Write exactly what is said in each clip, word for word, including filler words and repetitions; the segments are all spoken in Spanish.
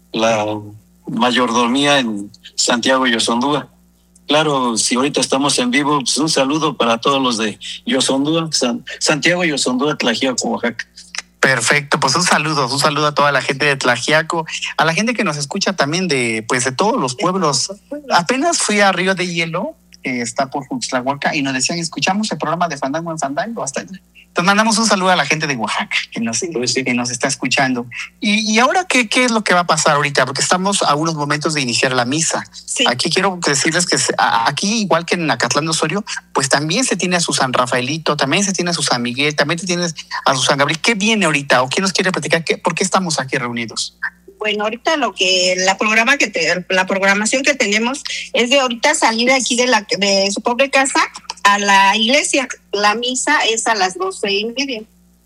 la mayordomía en Santiago Yosondúa. Claro, si ahorita estamos en vivo, pues un saludo para todos los de Yosondúa, San, Santiago Yosondúa, Tlaxiaco, Oaxaca. Perfecto, pues un saludo, un saludo a toda la gente de Tlaxiaco, a la gente que nos escucha también de, pues, de todos los pueblos. Apenas fui a Río de Hielo, que está por Tlahuaca, y nos decían, escuchamos el programa de Fandango en Fandango hasta allá. Entonces mandamos un saludo a la gente de Oaxaca que nos, que nos está escuchando. Y, y ahora, ¿qué, ¿qué es lo que va a pasar ahorita? Porque estamos a unos momentos de iniciar la misa. Sí. Aquí quiero decirles que se, aquí, igual que en Acatlán de Osorio, pues también se tiene a su San Rafaelito, también se tiene a su San Miguel, también se tiene a su San Gabriel. ¿Qué viene ahorita? ¿O quién nos quiere platicar? ¿Qué, ¿Por qué estamos aquí reunidos? Bueno, ahorita lo que la programa que te, la programación que tenemos es de ahorita salir aquí de la de su pobre casa a la iglesia. La misa es a las doce y media.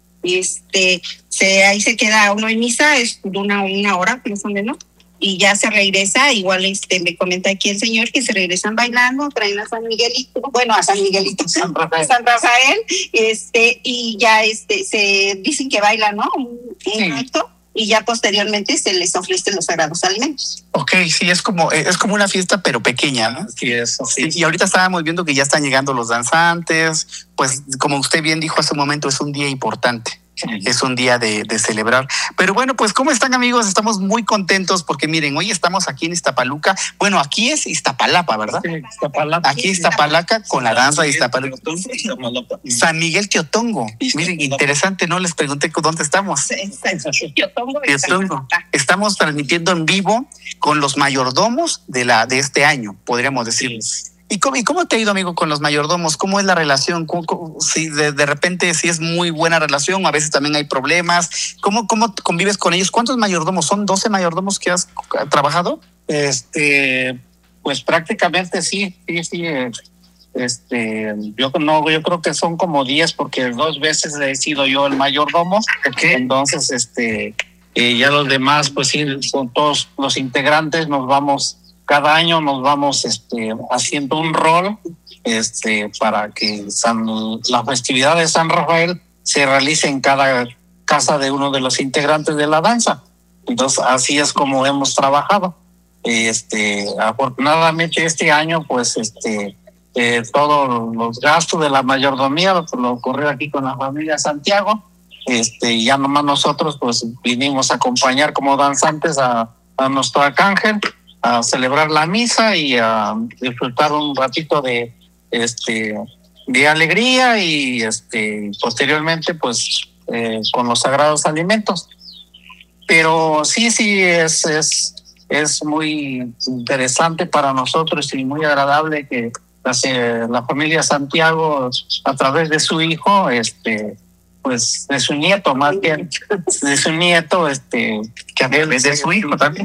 Este, se ahí se queda uno en misa, es una una hora más o menos, y ya se regresa. Igual este me comenta aquí el señor que se regresan bailando, traen a San Miguelito, bueno a San Miguelito, San Rafael, San Rafael, este y ya este se dicen que bailan, ¿no? Un, un acto. Y ya posteriormente se les ofrecen los sagrados alimentos. Ok, sí, es como es como una fiesta, pero pequeña, ¿no? Sí, eso sí. Y, y ahorita estábamos viendo que ya están llegando los danzantes, pues como usted bien dijo hace un momento, es un día importante. Es un día de, de celebrar. Pero bueno, pues ¿cómo están, amigos? Estamos muy contentos porque miren, hoy estamos aquí en Iztapaluca. Bueno, aquí es Iztapalapa, ¿verdad? Sí, Iztapalapa. Aquí Iztapalaca con la danza de Iztapaluca. San Miguel Teotongo. Miren, interesante, ¿no? Les pregunté dónde estamos. San Miguel Teotongo. Teotongo. Estamos transmitiendo en vivo con los mayordomos de, la, de este año, podríamos decir. Sí. ¿Y cómo, ¿Y cómo te ha ido, amigo, con los mayordomos? ¿Cómo es la relación? ¿Cómo, cómo, si de, de repente si es muy buena relación o a veces también hay problemas? ¿Cómo, cómo convives con ellos? ¿Cuántos mayordomos? ¿Son doce mayordomos que has trabajado? Este, pues prácticamente sí, sí, sí. Este, yo no, yo creo que son como diez porque dos veces he sido yo el mayordomo. Okay. Entonces, este, eh, ya los demás, pues sí, son todos los integrantes, nos vamos. Cada año nos vamos este, haciendo un rol este, para que San, la festividad de San Rafael se realice en cada casa de uno de los integrantes de la danza. Entonces, así es como hemos trabajado. Este, afortunadamente, este año, pues, este, eh, todos los gastos de la mayordomía lo, lo ocurrió aquí con la familia Santiago. Este, y ya nomás nosotros, pues, vinimos a acompañar como danzantes a, a nuestro arcángel, a celebrar la misa y a disfrutar un ratito de este de alegría y este posteriormente pues eh, con los sagrados alimentos. Pero sí sí es es es muy interesante para nosotros y muy agradable que la, la familia Santiago a través de su hijo este pues de su nieto más bien de su nieto este que a través de su hijo también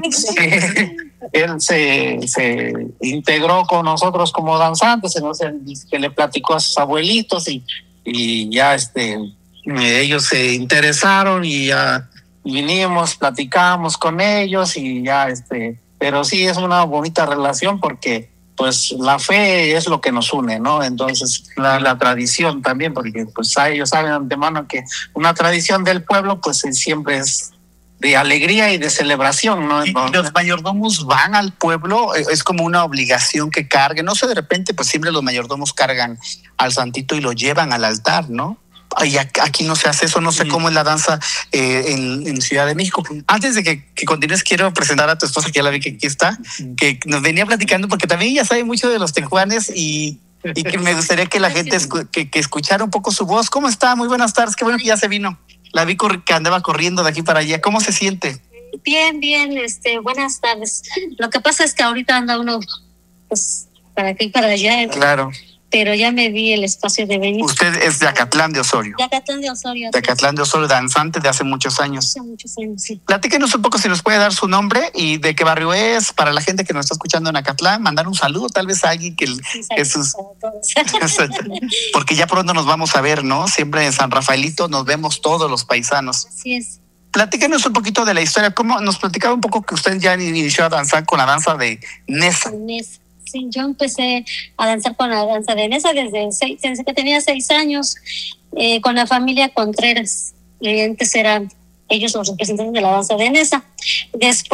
él se, se integró con nosotros como danzantes, que le platicó a sus abuelitos y, y ya este ellos se interesaron y ya vinimos, platicamos con ellos y ya este, pero sí es una bonita relación porque pues la fe es lo que nos une, ¿no? Entonces la, la tradición también, porque pues ellos saben de antemano que una tradición del pueblo pues siempre es de alegría y de celebración, ¿no? Y los mayordomos van al pueblo, es como una obligación que carguen, no sé, de repente pues siempre los mayordomos cargan al santito y lo llevan al altar, ¿no? Y aquí no se hace eso, no sé sí. cómo es la danza eh, en, en Ciudad de México. Antes de que, que continúes, quiero presentar a tu esposa, que ya la vi que aquí está, que nos venía platicando, porque también ella sabe mucho de los tejuanes y, y que me gustaría que la gente escu- que, que escuchara un poco su voz. ¿Cómo está? Muy buenas tardes, qué bueno que ya se vino. La vi cor- que andaba corriendo de aquí para allá. ¿Cómo se siente? Bien, bien, este, buenas tardes. Lo que pasa es que ahorita anda uno, pues, para aquí y para allá. Claro. Pero ya me di el espacio de venir. Usted es de Acatlán de Osorio. De Acatlán de Osorio. De Acatlán de Osorio, danzante de hace muchos años. Hace muchos años, sí. Platíquenos un poco si nos puede dar su nombre y de qué barrio es, para la gente que nos está escuchando en Acatlán, mandar un saludo tal vez a alguien que... Sí, que sus... Porque ya pronto nos vamos a ver, ¿no? Siempre en San Rafaelito nos vemos todos los paisanos. Así es. Platíquenos un poquito de la historia. ¿Cómo nos platicaba un poco que usted ya inició a danzar con la danza de Nesa? Nesa. Sí, yo empecé a danzar con la danza de Nesa desde, seis, desde que tenía seis años, eh, con la familia Contreras. Y antes eran ellos los representantes de la danza de Nesa. Después